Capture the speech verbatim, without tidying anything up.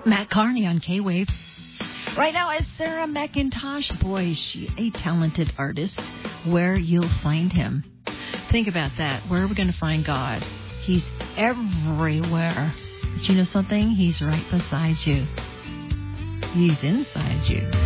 Matt Carney on K-Wave. Right now is Sarah McIntosh. Boy, is she a talented artist. Where you'll find him. Think about that. Where are we going to find God? He's everywhere. But you know something? He's right beside you. He's inside you.